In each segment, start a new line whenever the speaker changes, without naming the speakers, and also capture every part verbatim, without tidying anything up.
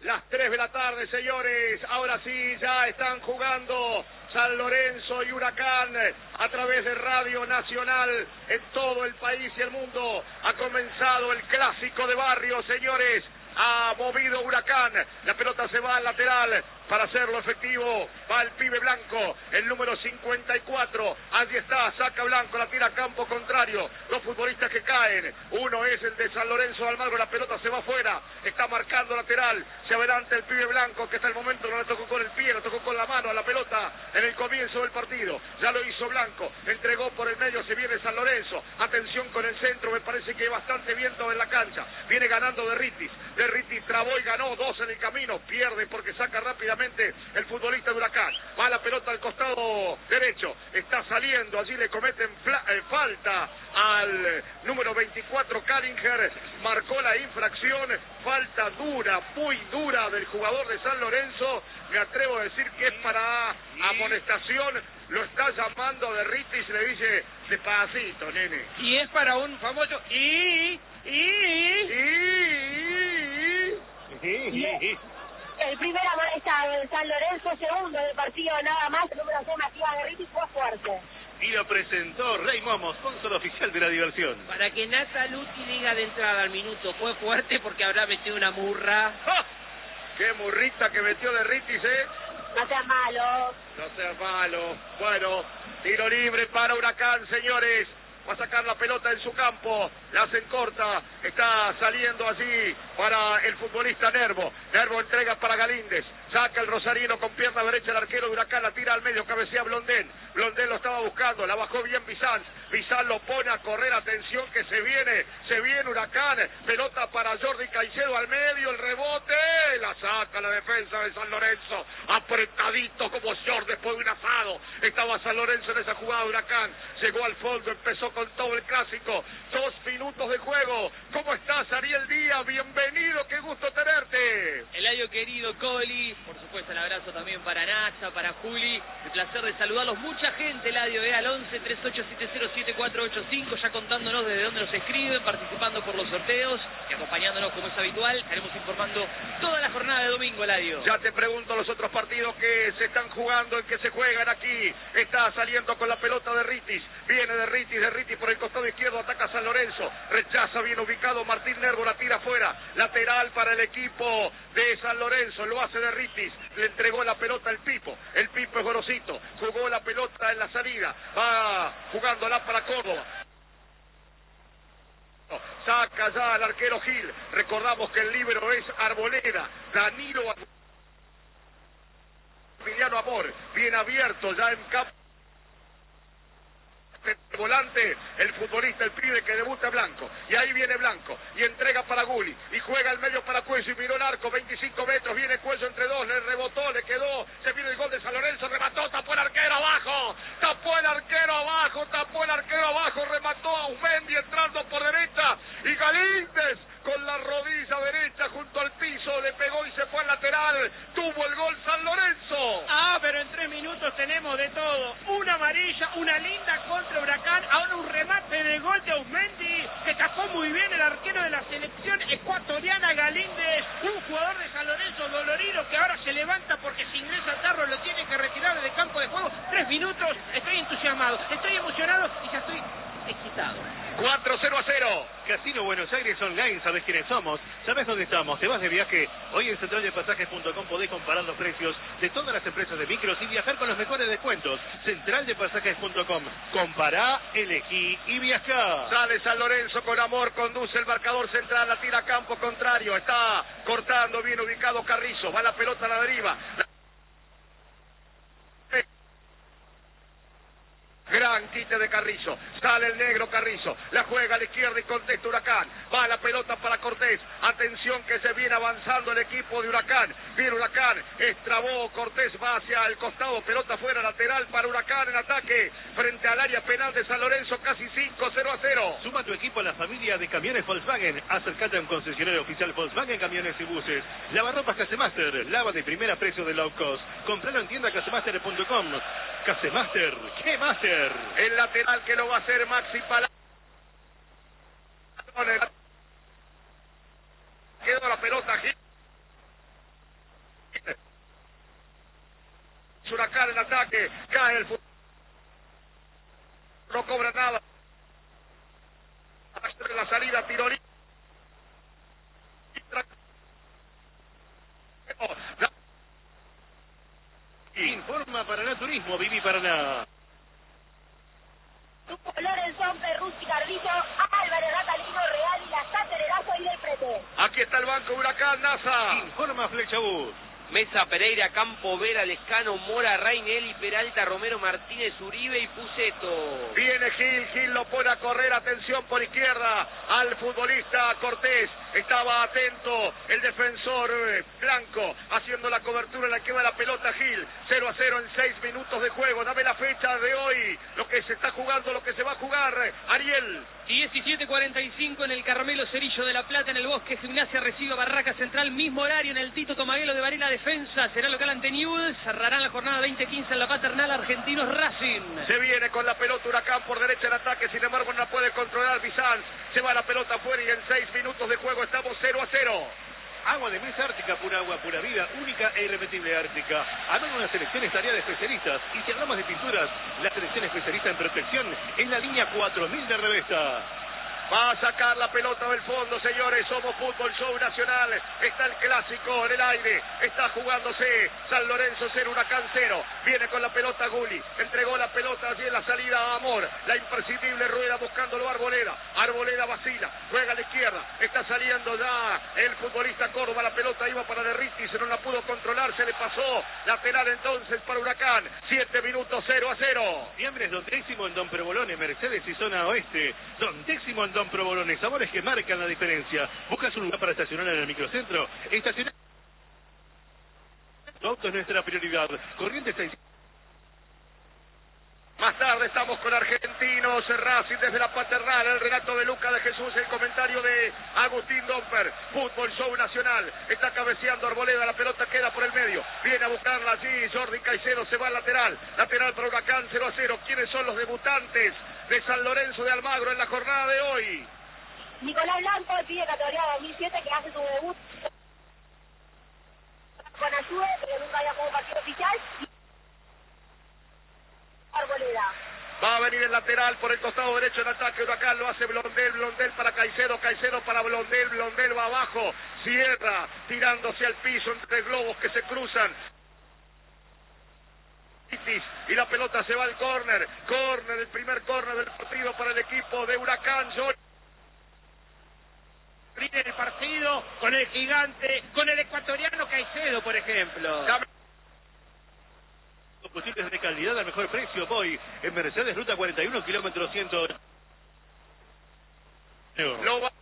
las tres de la tarde, señores. Ahora sí, ya están jugando San Lorenzo y Huracán a través de Radio Nacional en todo el país y el mundo. Ha comenzado el clásico de barrio, señores. Ha movido Huracán, la pelota se va al lateral para hacerlo efectivo, va el pibe Blanco, el número cincuenta y cuatro, allí está, saca Blanco, la tira a campo contrario, dos futbolistas que caen, uno es el de San Lorenzo Almagro, la pelota se va afuera, está marcando lateral, se adelanta el pibe Blanco que hasta el momento no le tocó con el pie, le tocó con la mano a la pelota en el comienzo del partido, ya lo hizo Blanco, entregó por el medio, se viene San Lorenzo, atención con el centro, me parece que hay bastante viento en la cancha, viene ganando Derritis, Derritis trabó y ganó dos en el camino, pierde porque saca rápidamente el futbolista de Huracán, va la pelota al costado derecho, está saliendo, allí le cometen eh, falta al número veinticuatro, Kallinger, marcó la infracción, falta dura, muy dura del jugador de San Lorenzo, me atrevo a decir que es para amonestación, lo está llamando Derritis y le dice, despacito, nene.
Y es para un famoso y, y,
y,
y, el primer amonestado de San Lorenzo, segundo del partido, nada más, el número seis, Matías Derritis, fue fuerte.
Y lo presentó Rey Momo, sponsor oficial de la diversión.
Para que Nasa Luti diga de entrada al minuto, fue fuerte porque habrá metido una murra.
¡Ja! ¡Qué murrita que metió Derritis, eh!
No seas malo.
No seas malo. Bueno, tiro libre para Huracán, señores. Va a sacar la pelota en su campo, la hacen corta, está saliendo allí para el futbolista Nervo, Nervo entrega para Galíndez, saca el rosarino con pierna derecha el arquero de Huracán, la tira al medio, cabecea Blondén, Blondén lo estaba buscando, la bajó bien Bizán, Bizán lo pone a correr, atención que se viene, se viene Huracán, pelota para Jordi Caicedo al medio, el rebote, la saca la defensa de San Lorenzo, apretadito como short después de un asado, estaba San Lorenzo en esa jugada de Huracán, llegó al fondo, empezó con todo el clásico, dos minutos de juego. ¿Cómo estás, Ariel Díaz? Bienvenido, qué gusto tenerte.
Eladio querido, Coli, por supuesto el abrazo también para Nasa, para Juli, el placer de saludarlos, mucha gente, Eladio, eh, al once, treinta y ocho setenta, siete cuatro ocho cinco, ya contándonos desde dónde nos escriben, participando por los sorteos y acompañándonos como es habitual, estaremos informando toda la jornada de domingo, Eladio.
Ya te pregunto los otros partidos que se están jugando, en que se juegan aquí, está saliendo con la pelota de Derritis, viene Derritis, Derritis por el costado izquierdo, ataca San Lorenzo, rechaza bien ubicado Martín Nervo, la tira afuera, lateral para el equipo de San Lorenzo, lo hace Derritis, le entregó la pelota al Pipo, el Pipo es Gorosito, jugó la pelota en la salida, va jugándola para Córdoba. Saca ya al arquero Gil, recordamos que el líbero es Arboleda, Danilo Emiliano Amor, bien abierto ya en campo. El volante, el futbolista, el pibe que debuta Blanco, y ahí viene Blanco, y entrega para Guli, y juega el medio para Cuello, y miró el arco, veinticinco metros, viene Cuello entre dos, le rebotó, le quedó, se viene el gol de San Lorenzo, remató, tapó el arquero abajo, tapó el arquero abajo, tapó el arquero abajo, remató a Usmendi entrando por derecha, y Galíndez con la rodilla derecha junto al piso, le pegó y se fue al lateral, tuvo el gol San Lorenzo.
Ah, pero en tres minutos tenemos de todo, una amarilla, una linda contra Huracán, ahora un remate de gol de Ausmendi, que tapó muy bien el arquero de la selección ecuatoriana Galíndez, un jugador de San Lorenzo dolorido que ahora se levanta porque si ingresa Tarro lo tiene que retirar del campo de juego. Tres minutos, estoy entusiasmado, estoy emocionado y ya estoy excitado.
cuatro cero a cero.
Casino Buenos Aires Online, ¿sabes quiénes somos? ¿Sabes dónde estamos? ¿Te vas de viaje? Hoy en central de pasajes punto com podés comparar los precios de todas las empresas de micros y viajar con los mejores descuentos. central de pasajes punto com. Compará, elegí y viajá.
Sale San Lorenzo con Amor, conduce el marcador central, la tira a campo contrario, está cortando bien ubicado Carrizo, va la pelota a la deriva. La... Gran quite de Carrizo, sale el negro Carrizo, la juega a la izquierda y contesta Huracán, va la pelota para Cortés, atención que se viene avanzando el equipo de Huracán, viene Huracán, estrabó Cortés, va hacia el costado, pelota fuera, lateral para Huracán en ataque, frente al área penal de San Lorenzo, casi cinco cero a cero.
Suma tu equipo a la familia de camiones Volkswagen, acércate a un concesionario oficial Volkswagen Camiones y Buses, lavarropas Casemaster, lava de primera precio de low cost, compralo en tienda casemaster punto com, Casemaster, ¿qué Master?
El lateral que lo va a hacer Maxi Palazzo. Quedó la pelota aquí. cae el fútbol. No cobra nada. La salida tirolina.
Informa Paraná Turismo, Viví Paraná.
Lorenzo, Perruzzi, Carrillo, Álvarez, Ratalino, Real y la Satererazo y del Prete.
Aquí está el banco Huracán, NASA.
Informa Flecha Bus.
Mesa, Pereira, Campo, Vera, Lescano, Mora, Rainelli, Peralta, Romero, Martínez, Uribe y Puceto.
Viene Gil, Gil lo pone a correr, atención por izquierda al futbolista Cortés. Estaba atento el defensor eh, Blanco, haciendo la cobertura en la que va la pelota Gil. cero a cero en seis minutos de juego. Dame la fecha de hoy, lo que se está jugando, lo que se va a jugar. Ariel.
diecisiete cuarenta y cinco en el Carmelo Cerillo de La Plata, en el Bosque. Gimnasia recibe a Barraca Central, mismo horario en el Tito Tomaguelo de Varela Defensa. Será local ante Newell's. Cerrarán la jornada veinte quince en la Paternal, Argentinos Racing.
Se viene con la pelota Huracán por derecha en ataque, sin embargo no la puede controlar Bizanz. Se va la pelota afuera y en seis minutos de juego estamos cero a cero.
Agua de mesa Ártica, pura agua, pura vida, única e irrepetible Ártica. Armando una selección estaría de especialistas. Y si hablamos de pinturas, la selección especialista en protección en la línea cuatro mil de Revesta.
Va a sacar la pelota del fondo, señores. Somos Fútbol Show Nacional. Está el clásico en el aire. Está jugándose San Lorenzo cero, Huracán cero. Viene con la pelota Gulli. Entregó la pelota allí en la salida a Amor. La imprescindible rueda buscándolo Arboleda. Arboleda vacila. Juega a la izquierda. Está saliendo ya el futbolista Córdoba. La pelota iba para Derriti. Se no la pudo controlar. Se le pasó. Lateral entonces para Huracán. Siete minutos cero a cero.
Fiambres Don Décimo en Don Provolone, Mercedes y zona oeste. Don Décimo en Don Provolone, sabores que marcan la diferencia. ¿Buscas un lugar para estacionar en el microcentro? Estacionar. Tu auto es nuestra prioridad. Corrientes seis.
Más tarde estamos con Argentinos, Racing desde la Paternal, el relato de Luca de Jesús, el comentario de Agustín Domper. Fútbol Show Nacional, está cabeceando Arboleda, la pelota queda por el medio, viene a buscarla allí, Jordi Caicedo se va al lateral, lateral para Huracán cero a cero. ¿Quiénes son los debutantes de San Lorenzo de Almagro en la jornada de hoy?
Nicolás Blanco, el pibe categoría dos mil siete que hace su debut con Ayude, pero nunca había jugado partido oficial. Arboleda.
Va a venir el lateral por el costado derecho en ataque. Huracán lo hace Blondel, Blondel para Caicedo, Caicedo para Blondel, Blondel va abajo, cierra, tirándose al piso entre globos que se cruzan. Y la pelota se va al córner, córner, el primer córner del partido para el equipo de Huracán.
El partido con el gigante, con el ecuatoriano Caicedo, por ejemplo.
Combustibles de calidad al mejor precio. Voy en Mercedes, ruta cuarenta y uno, kilómetro cien.
Lo va...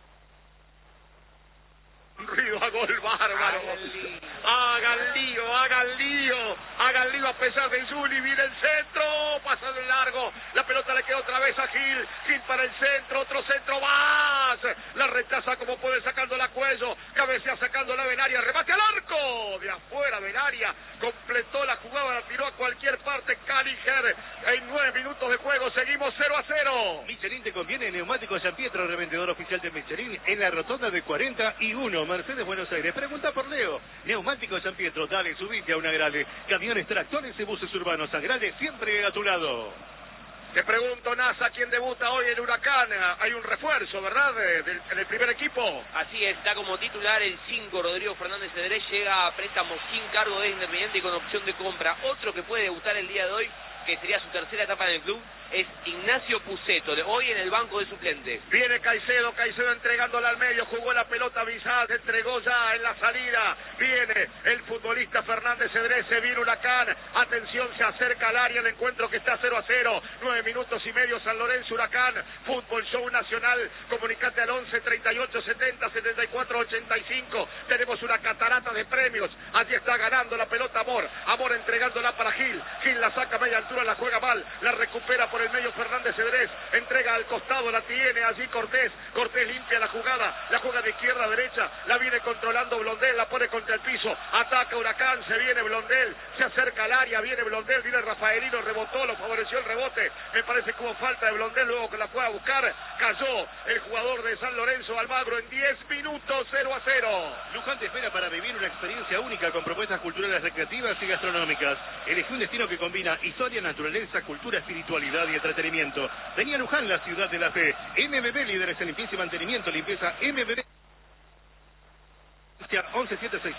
Un ruido a gol bárbaro. Hagan lío, hagan lío, hagan lío a pesar de Zuli. Viene el centro, pasa de largo. La pelota le queda otra vez a Gil. Gil para el centro, otro centro más. La rechaza como puede sacando la cuello. Cabecea sacando la Benaria. Remate al arco. De afuera Benaria. Completó la jugada, la tiró a cualquier parte. Caliger en nueve minutos de juego. Seguimos cero a cero.
Michelin te conviene. Neumático San Pietro, revendedor oficial de Michelin en la rotonda de cuarenta y uno. Mercedes, Buenos Aires. Pregunta por Leo. Neumático San Pietro, dale, subite a una Agrale. Camiones, tractores y buses urbanos. Agrale siempre a tu lado.
Te pregunto, NASA, ¿quién debuta hoy en Huracán? Hay un refuerzo, ¿verdad? De, de, en el primer equipo.
Así es, está como titular el cinco, Rodrigo Fernández Cedrés, llega a préstamo sin cargo de Independiente y con opción de compra. Otro que puede debutar el día de hoy, que sería su tercera etapa en el club, es Ignacio Puceto, hoy en el banco de suplentes.
Viene Caicedo, Caicedo entregándola al medio, jugó la pelota Bizaz, entregó ya en la salida. Viene el futbolista Fernández Cedrés, se viene Huracán, atención, se acerca al área, el encuentro que está cero a cero, nueve minutos y medio, San Lorenzo, Huracán, Fútbol Show Nacional, comunicate al once, treinta y ocho, setenta, setenta y cuatro, ochenta y cinco, tenemos una catarata de premios, allí está ganando la pelota Amor, Amor entregándola para Gil, Gil la saca a media altura, la juega mal, la recupera por el medio Fernández Cedrés, entrega al costado, la tiene allí Cortés, Cortés limpia la jugada, la juega de izquierda a derecha, la viene con controlando Blondel, la pone contra el piso, ataca Huracán, se viene Blondel, se acerca al área, viene Blondel, viene Rafaelino, rebotó, lo favoreció el rebote, me parece que hubo falta de Blondel, luego que la fue a buscar, cayó el jugador de San Lorenzo, Almagro, en diez minutos, cero a cero.
Luján te espera para vivir una experiencia única con propuestas culturales, recreativas y gastronómicas. Elegí un destino que combina historia, naturaleza, cultura, espiritualidad y entretenimiento. Vení a Luján, la ciudad de la fe. M B B, líderes en limpieza y mantenimiento, limpieza M B B. once setenta y seis.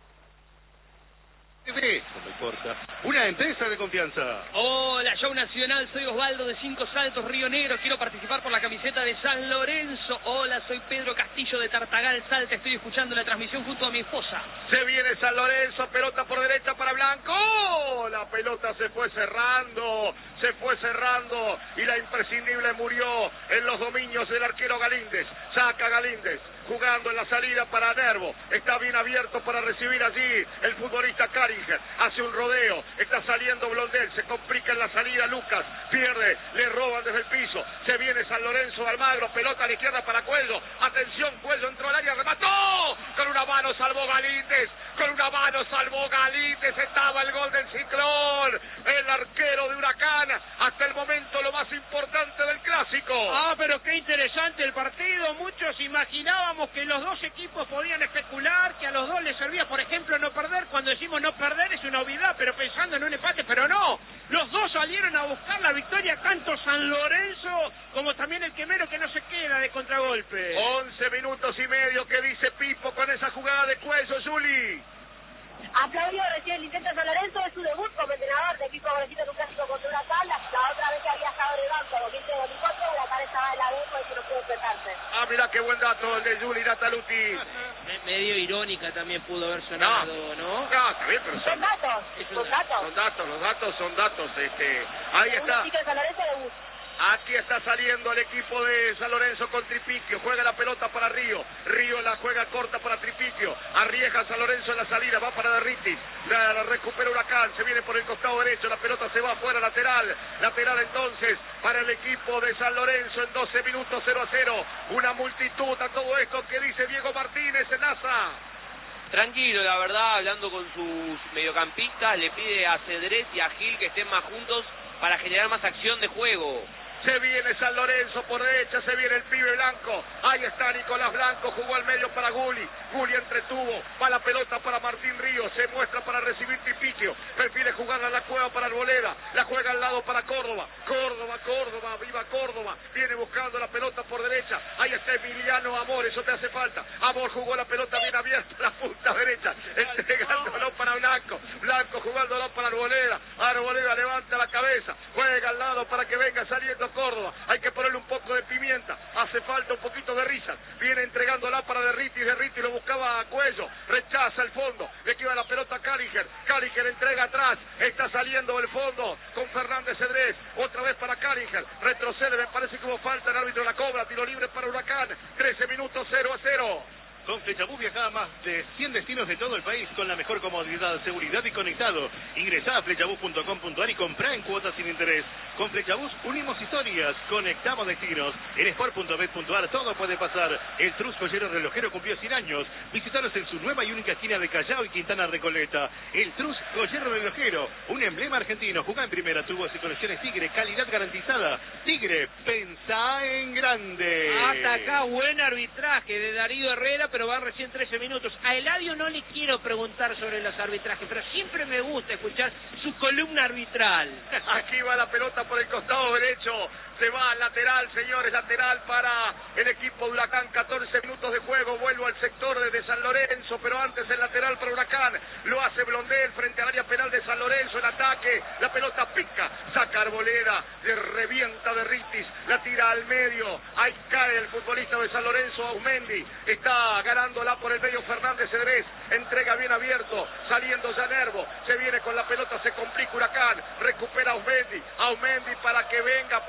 No me importa. Una empresa de confianza.
Hola, show nacional, soy Osvaldo de Cinco Saltos, Río Negro. Quiero participar por la camiseta de San Lorenzo. Hola, soy Pedro Castillo de Tartagal, Salta. Estoy escuchando la transmisión junto a mi esposa.
Se viene San Lorenzo, pelota por derecha para Blanco. La pelota se fue cerrando, se fue cerrando y la imprescindible murió en los dominios del arquero Galíndez. Saca Galíndez, jugando en la salida para Nervo. Está bien abierto para recibir allí el futbolista Caringer. Hace un rodeo, está saliendo Blondel, se complica en la salida Lucas, pierde, le roban desde el piso. Se viene San Lorenzo de Almagro, pelota a la izquierda para Cuello. Atención, Cuello entró al área, remató. Con una mano salvó Galíndez, con una mano salvó Galíndez. Estaba el gol del Ciclón. El arquero de Huracán, hasta el momento lo más importante del clásico.
Ah, pero qué interesante el partido. Muchos imaginábamos que los dos equipos podían especular, que a los dos les servía, por ejemplo, no perder. Cuando decimos no perder es una obviedad, pero pensando en un empate, pero no. Los dos salieron a buscar la victoria, tanto San Lorenzo como también el Quemero, que no se queda de contragolpe.
once minutos y medio, que dice Pipo con esa jugada de Cuello, Juli.
Aplaudió recién el intento de San Lorenzo, es su debut como entrenador de Pipo Gorosito en un clásico contra Huracán. La, la otra vez que había estado en el banco, dos mil veinticuatro, Huracán estaba en la B, pues que no pudo enfrentarse.
Ah, mira qué buen dato el de Juli Nataluti.
Medio irónica también pudo haber sonado, ¿no?
No, no, está bien, pero
Son datos, son datos.
Son datos, los datos son datos. Este, ahí está.
Un chico de San Lorenzo debut.
Aquí está saliendo el equipo de San Lorenzo con Tripiquio. Juega la pelota para Río. Río la juega corta para Tripiquio. Arriesga San Lorenzo en la salida. Va para Derritis. La, la recupera Huracán. Se viene por el costado derecho. La pelota se va afuera, lateral. Lateral entonces para el equipo de San Lorenzo en doce minutos, cero a cero. Una multitud a todo esto que dice Diego Martínez en Asa.
Tranquilo, la verdad, hablando con sus mediocampistas, le pide a Cedrés y a Gil que estén más juntos para generar más acción de juego.
Se viene San Lorenzo por derecha, se viene el pibe Blanco. Ahí está Nicolás Blanco, jugó al medio para Guli. Guli entretuvo, va la pelota para Martín Ríos, se muestra para recibir Tripiquio. Prefiere jugar a la cueva para Arboleda, la juega al lado para Córdoba. Córdoba, Córdoba, viva Córdoba. Viene buscando la pelota por derecha. Ahí está Emiliano Amor, eso te hace falta. Amor jugó la pelota bien abierta a la punta derecha, entregándolo para Blanco. Blanco jugándolo para Arboleda. Arboleda levanta la cabeza, juega al lado para que venga saliendo Córdoba. Hay que ponerle un poco de pimienta, hace falta un poquito de risa. Viene entregándola para Derritis, Derritis lo buscaba a Cuello, rechaza el fondo, le queda la pelota a Caringer. Caringer entrega atrás, está saliendo del fondo con Fernández Cedrés, otra vez para Caringer, retrocede, me parece que hubo falta, el árbitro la cobra, tiro libre para Huracán, trece minutos, cero a cero.
Con Flechabús viaja a más de cien destinos de todo el país con la mejor comodidad, seguridad y conectado. Ingresá a flechabús punto com punto ar y comprá en cuotas sin interés. Con Flechabús unimos historias, conectamos destinos. En sport punto bet punto ar todo puede pasar. El Trus Joyero Relojero cumplió cien años. Visítanos en su nueva y única esquina de Callao y Quintana Recoleta. El Trus Joyero Relojero, un emblema argentino. Jugá en primera, tubos y conexiones Tigre, calidad garantizada. Tigre, pensá en grande.
Hasta acá buen arbitraje de Darío Herrera, pero van recién trece minutos. A Eladio no le quiero preguntar sobre los arbitrajes, pero siempre me gusta escuchar su columna arbitral.
Aquí va la pelota por el costado derecho. Se va al lateral, señores, lateral para el equipo de Huracán, catorce minutos de juego, vuelvo al sector de San Lorenzo, pero antes el lateral para Huracán, lo hace Blondel frente al área penal de San Lorenzo, el ataque, la pelota pica, saca Arboleda, le revienta Derritis, la tira al medio, ahí cae el futbolista de San Lorenzo, Aumendi, está ganándola por el medio Fernández Cedrés, entrega bien abierto, saliendo ya Nervo, se viene con la pelota, se complica Huracán, recupera Aumendi, Aumendi para que venga por izquierda,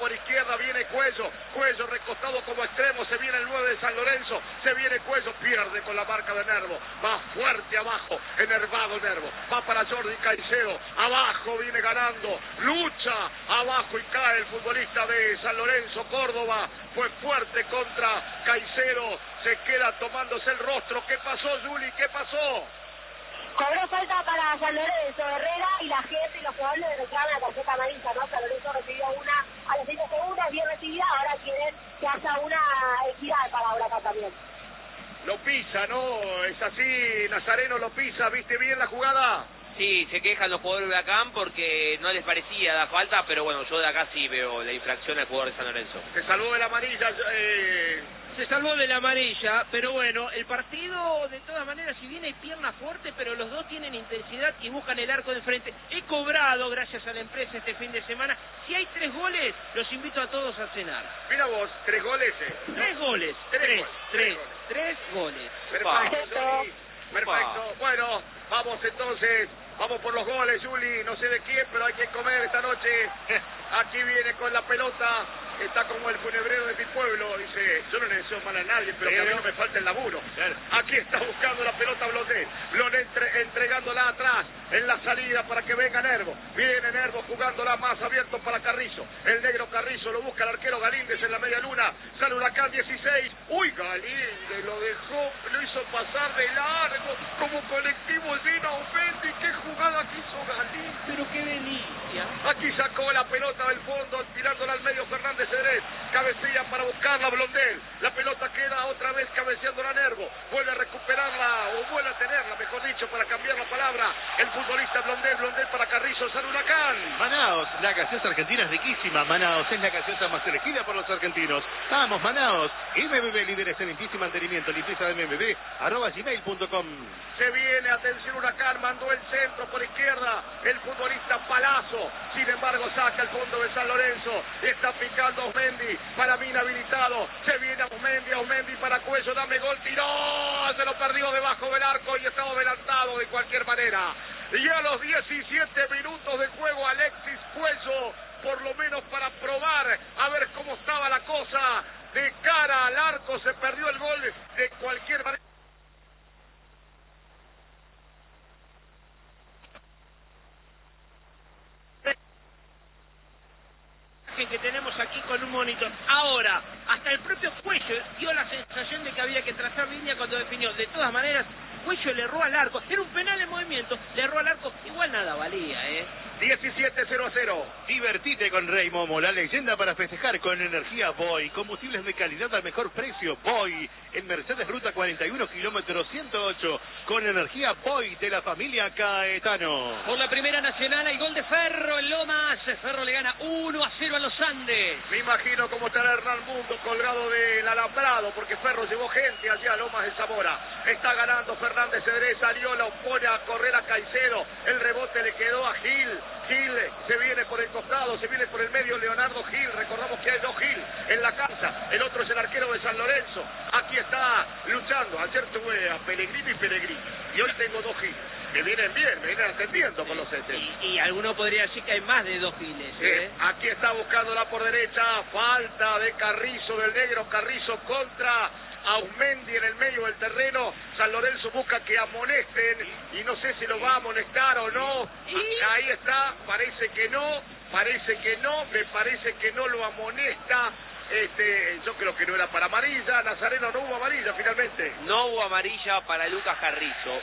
izquierda, viene Cuello, Cuello recostado como extremo, se viene el nueve de San Lorenzo, se viene Cuello, pierde con la marca de Nervo, va fuerte abajo, enervado Nervo, va para Jordi Caicedo, abajo viene ganando, lucha, abajo y cae el futbolista de San Lorenzo, Córdoba, fue fuerte contra Caicedo, se queda tomándose el rostro. ¿Qué pasó, Juli? ¿Qué pasó?
Cobró falta para San Lorenzo, Herrera, y la gente y los jugadores le reclaman la tarjeta amarilla, ¿no? San Lorenzo recibió una a los cinco segundos, bien recibida, ahora quieren que haya una equidad para Huracán también.
Lo pisa, ¿no? Es así, Nazareno lo pisa, ¿viste bien la jugada?
Sí, se quejan los jugadores de Huracán porque no les parecía dar falta, pero bueno, yo de acá sí veo la infracción al jugador de San Lorenzo.
Se salvó de la amarilla, eh...
Se salvó de la amarilla, pero bueno, el partido de todas maneras, si bien hay pierna fuerte, pero los dos tienen intensidad y buscan el arco de frente. He cobrado, gracias a la empresa, este fin de semana. Si hay tres goles, los invito a todos a cenar.
Mira vos, tres goles. Eh.
Tres goles,
tres,
tres,
goles,
tres,
tres,
tres goles.
Perfecto, Juli. Perfecto. Bueno, vamos entonces, vamos por los goles, Juli. No sé de quién, pero hay que comer esta noche. Aquí viene con la pelota. Está como el funebrero de mi pueblo, dice, yo no le deseo mal a nadie, pero que a mí no me falta el laburo. Claro. Aquí está buscando la pelota Blondel, Blondel entre, entregándola atrás, en la salida para que venga Nervo. Viene Nervo jugándola más abierto para Carrizo. El negro Carrizo lo busca el arquero Galíndez en la media luna. Sale Huracán dieciséis. Uy, Galíndez lo dejó, lo hizo pasar de largo, como colectivo vino a Ofendi. Qué jugada que hizo Galíndez.
Pero qué delicia.
Aquí sacó la pelota del fondo, tirándola al medio Fernández Cedrés, cabecilla para buscarla Blondel, la pelota queda otra vez cabeceando a Nervo, vuelve a recuperarla o vuelve a tenerla, mejor dicho, para cambiar la palabra, el futbolista Blondel, Blondel para Carrizo, San Huracán.
Manaos, la gaseosa argentina es riquísima, Manaos es la gaseosa más elegida por los argentinos. Vamos, Manaos, M B B, líderes en limpieza y mantenimiento, limpieza de M B B, arroba gmail punto com.
Se viene, atención Huracán, mandó el centro por izquierda, el futbolista Palazzo, sin embargo saca el fondo de San Lorenzo, está picando Osmendi, para mí inhabilitado, se viene Osmendi, Osmendi para Cuello, dame gol, tiró, se lo perdió debajo del arco y estaba adelantado de cualquier manera. Y a los diecisiete minutos de juego Alexis Cuello, por lo menos para probar a ver cómo estaba la cosa, de cara al arco, se perdió el gol de cualquier manera.
Que tenemos aquí con un monitor. Ahora, hasta el propio Cuello dio la sensación de que había que trazar línea cuando definió. De todas maneras, Cuello le erró al arco. Era un penal en movimiento, le erró al arco. Igual nada valía, ¿eh?
diecisiete cero a cero.
Divertite con Rey Momo, la leyenda para festejar con energía Boy. Combustibles de calidad al mejor precio. Boy, en Mercedes Ruta cuarenta y uno, kilómetro ciento ocho. Con energía Boy de la familia Caetano.
Por la Primera Nacional hay gol de Ferro en Lomas. Ferro le gana uno a cero a los Andes.
Me imagino cómo estará Hernán Mundo colgado del alambrado, porque Ferro llevó gente allá a Lomas de Zamora. Está ganando Fernández Cedrés, salió, la opone a correr a Caicedo. El rebote le quedó a Gil. Gil se viene por el costado, se viene por el medio Leonardo Gil. Recordamos que hay dos Gil en la cancha. El otro es el arquero de San Lorenzo. Aquí está luchando. Ayer tuve a Pellegrini y Pellegrini. Y hoy tengo dos Gil. Me vienen bien, me vienen atendiendo con los setes.
Y, y alguno podría decir que hay más de dos Giles, ¿eh?
Eh, aquí está buscándola por derecha. Falta de Carrizo, del negro Carrizo contra Ausmendi en el medio del terreno. San Lorenzo busca que amonesten y no sé si lo va a amonestar o no. Ahí está, parece que no, parece que no, me parece que no lo amonesta. Este, yo creo que no era para amarilla. Nazareno, no hubo amarilla finalmente.
No hubo amarilla para Lucas Carrizo.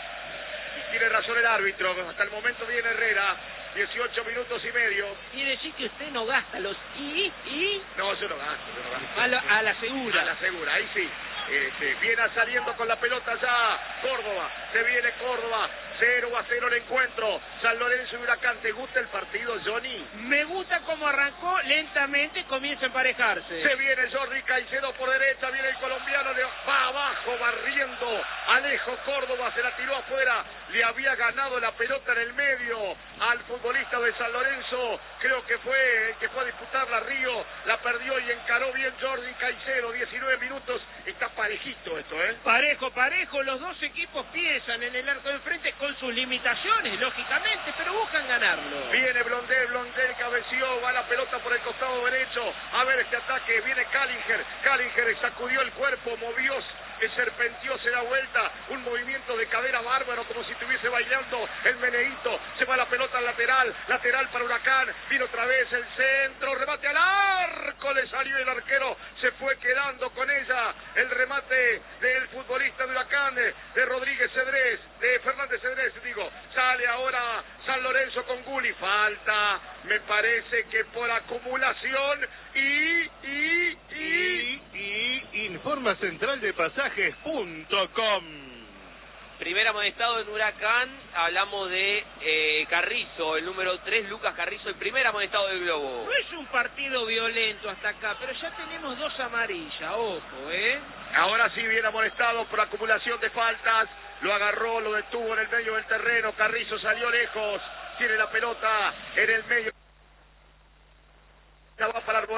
Y tiene razón el árbitro. Hasta el momento viene Herrera. dieciocho minutos y medio.
Quiere decir que usted no gasta los y, y...
No, yo no gasto, yo no gasto.
A la, a la segura.
A la segura, ahí sí. Este, viene saliendo con la pelota ya Córdoba, se viene Córdoba, cero a cero el encuentro, San Lorenzo y Huracán. ¿Te gusta el partido, Johnny?
Me gusta cómo arrancó, lentamente comienza a emparejarse.
Se viene Jordi Caicedo por derecha, viene el colombiano, le va abajo barriendo, Alejo Córdoba se la tiró afuera, le había ganado la pelota en el medio al futbolista de San Lorenzo, creo que fue el que fue a disputarla Río, la perdió y encaró bien Jordi Caicedo, diecinueve minutos, está parejito esto, ¿eh?
Parejo, parejo, los dos equipos piensan ingresan en el arco de frente con sus limitaciones, lógicamente, pero buscan ganarlo.
Viene Blondel, Blondel cabeció, va la pelota por el costado derecho. A ver este ataque, viene Callinger. Callinger sacudió el cuerpo, movió, serpentió, se da vuelta. Un movimiento de cadera bárbaro, como si estuviese bailando el meneíto. Se va la pelota al lateral, lateral para Huracán. Vino otra vez el centro, remate al arco, le salió el arquero, se fue quedando con ella. El remate del futbolista de Huracán, de Rodríguez Cedrés, de Fernández Cedrés, digo. Sale ahora San Lorenzo con Gulli. Falta, me parece que por acumulación y, y, y...
y, y informa central de pasajes punto com.
Primer amonestado en Huracán, hablamos de eh, Carrizo, el número tres, Lucas Carrizo, el primer amonestado del Globo.
No es un partido violento hasta acá, pero ya tenemos dos amarillas, ojo, ¿eh?
Ahora sí viene amonestado por acumulación de faltas. Lo agarró, lo detuvo en el medio del terreno. Carrizo salió lejos. Tiene la pelota en el medio. La va para el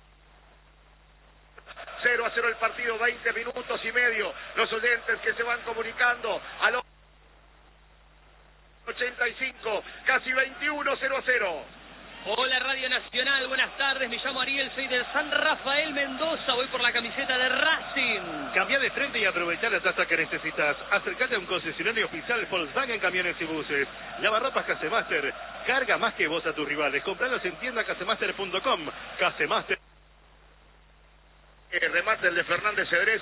cero a cero el partido, veinte minutos y medio. Los oyentes que se van comunicando a los ochenta y cinco, casi veintiuno, cero a cero.
Hola Radio Nacional, buenas tardes, me llamo Ariel, soy del San Rafael Mendoza, voy por la camiseta de Racing.
Cambia de frente y aprovecha la tasa que necesitas. Acércate a un concesionario oficial Volkswagen Camiones y Buses. Lavarropas Casemaster, carga más que vos a tus rivales. Compralos en tienda casemaster punto com. Casemaster.
El remate el de Fernández Cedrés.